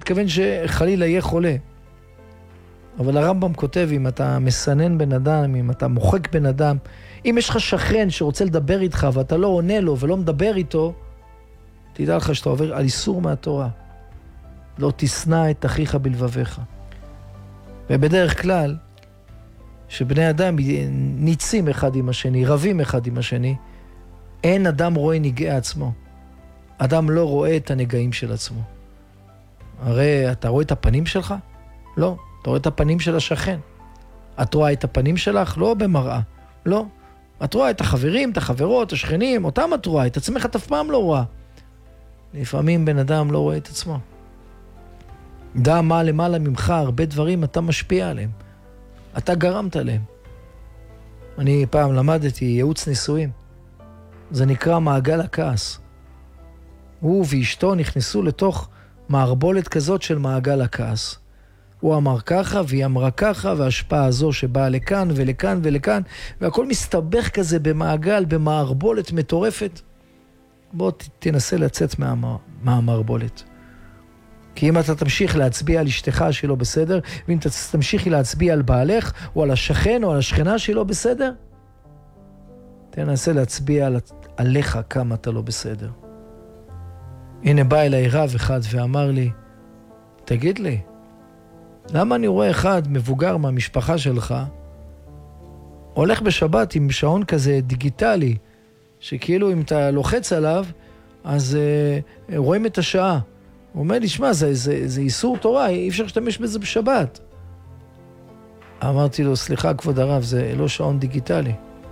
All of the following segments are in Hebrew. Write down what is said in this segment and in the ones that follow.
מתכוון שחלילה יהיה חולה. אבל הרמב"ם כותב, אם אתה מסנן בן אדם, אם אתה מוחק בן אדם, אם יש לך שכן שרוצה לדבר איתך ואתה לא עונה לו ולא מדבר איתו, תדע לך שאתה עובר על איסור מהתורה. לא תשנא את אחיך בלבביך. ובדרך כלל, שבני אדם ניצים אחד עם השני, רבים אחד עם השני, אין אדם רואה נגעי עצמו. אדם לא רואה את הנגעים של עצמו. הרי אתה רואה את הפנים שלך? לא. אתה רואה את הפנים של השכן. את רואה את הפנים שלך? לא במראה. לא. את רואה את החברים, את החברות, השכנים, אותם את רואה. את עצמך את אף פעם לא רואה. לפעמים בן אדם לא רואה את עצמו. דע מה למעלה ממך, הרבה דברים אתה משפיע עליהם. אתה גרמת עליהם. אני פעם למדתי ייעוץ נישואים. זה נקרא מעגל הכעס. הוא ואשתו נכנסו לתוך מערבולת כזאת של מעגל הכעס. הוא אמר ככה והיא אמרה ככה, וההשפעה הזו שבאה לכאן ולכאן ולכאן, והכל מסתבך כזה במעגל, במערבולת מטורפת. בוא תנסה לצאת מהמערבולת. כי אם אתה תמשיך להצביע על אשתך שהיא לא בסדר, ואם אתה תמשיכי להצביע על בעלך, או על השכן, או על השכנה שהיא לא בסדר, תנסה להצביע עליך כמה אתה לא בסדר. הנה בא אליי רב אחד ואמר לי, תגיד לי, למה אני רואה אחד מבוגר מהמשפחה שלך, הולך בשבת עם שעון כזה דיגיטלי, שכאילו אם אתה לוחץ עליו, אז רואים את השעה. הוא אומר לי, שמע, זה איסור תורה, אי אפשר להשתמש בזה בשבת. אמרתי לו, סליחה כבוד הרב, זה לא שעון דיגיטלי.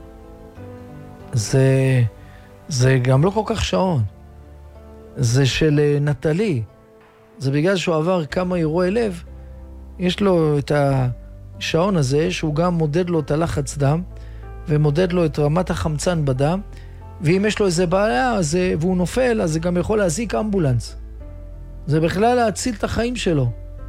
זה גם לא כל כך שעון. זה של נטלי. זה בגלל שהוא עבר כמה אירועי לב, יש לו את השעון הזה, שהוא גם מודד לו את הלחץ דם, ומודד לו את רמת החמצן בדם, ואם יש לו איזה בעיה, והוא נופל, אז זה גם יכול להזיק אמבולנס. זה בכלל להציל את החיים שלו.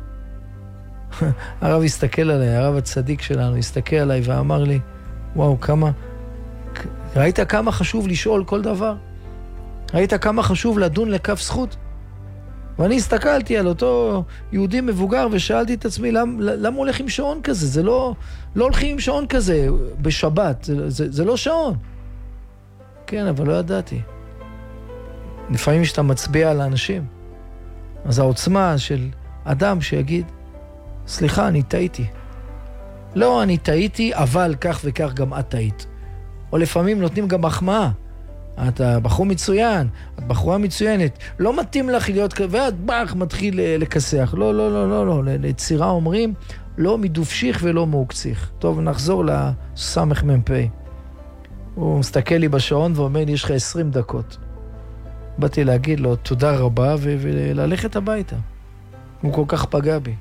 הרב הסתכל עליי, הרב הצדיק שלנו, הסתכל עליי ואמר לי, וואו, ראית כמה חשוב לשאול כל דבר? ראית כמה חשוב לדון לכף זכות? ואני הסתכלתי על אותו יהודי מבוגר ושאלתי את עצמי, למה הולך עם שעון כזה? זה לא הולכים עם שעון כזה בשבת, זה לא שעון. כן, אבל לא ידעתי. לפעמים שאתה מצביע על האנשים, אז העוצמה של אדם שיגיד, סליחה, אני טעיתי. לא, אני טעיתי, אבל כך וכך גם את טעית. או לפעמים נותנים גם מחמאה. אתה בחור מצוין, את בחורה מצוינת, לא מתאים לך להיות כזה, ואת מתחיל לכסח. לא. לצירה אומרים, לא מדופשיך ולא מעוקציך. טוב, נחזור לסמך מ"פ. הוא מסתכל לי בשעון ואומר לי, יש לך 20 דקות. באתי להגיד לו, תודה רבה, וללכת הביתה. הוא כל כך פגע בי.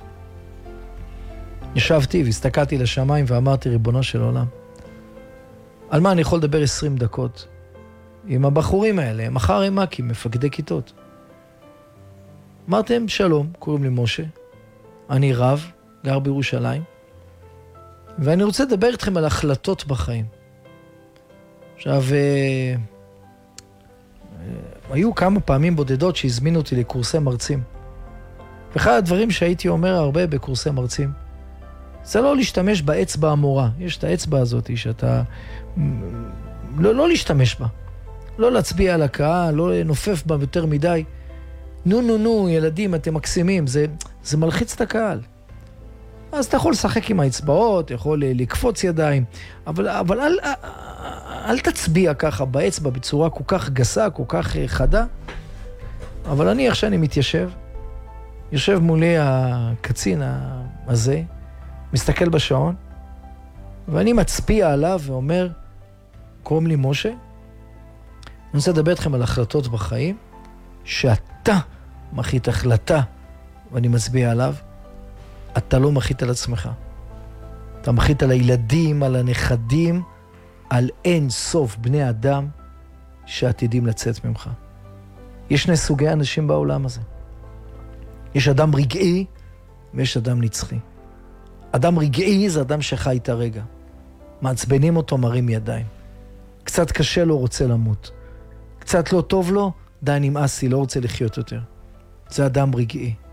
ישבתי והסתכלתי לשמיים ואמרתי, ריבונו של עולם, על מה אני יכול לדבר 20 דקות? עם הבחורים האלה, מחר הם מקים, מפקדי כיתות. אמרתם, שלום, קוראים לי משה, אני רב, גר בירושלים, ואני רוצה לדבר איתכם על החלטות בחיים. עכשיו, היו כמה פעמים בודדות שהזמינו אותי לקורסי מרצים. ואחד הדברים שהייתי אומר הרבה בקורסי מרצים, זה לא להשתמש באצבע המורה. יש את האצבע הזאת שאתה לא להשתמש בה. לא להצביע על הקהל, לא לנופף בה יותר מדי. נו, ילדים, אתם מקסימים, זה מלחיץ את הקהל. אז אתה יכול לשחק עם האצבעות, יכול לקפוץ ידיים, אבל אל תצביע ככה באצבע בצורה כל כך גסה, כל כך חדה. אבל אני, איך שאני מתיישב, יושב מולי הקצין הזה, מסתכל בשעון, ואני מצביע עליו ואומר, קוראים לי משה, אני רוצה לדבר אתכם על החלטות בחיים, שאתה מחליט החלטה, ואני מצביע עליו, אתה לא מחליט על עצמך. אתה מחליט על הילדים, על הנכדים, על אין סוף בני אדם שעתידים לצאת ממך. יש שני סוגי אנשים בעולם הזה. יש אדם רגעי ויש אדם נצחי. אדם רגעי זה אדם שחי את הרגע. מעצבנים אותו, מרים ידיים. קצת קשה לו, רוצה למות. קצת לא טוב לו, די נמאס לי, לא רוצה לחיות יותר. זה אדם רגעי.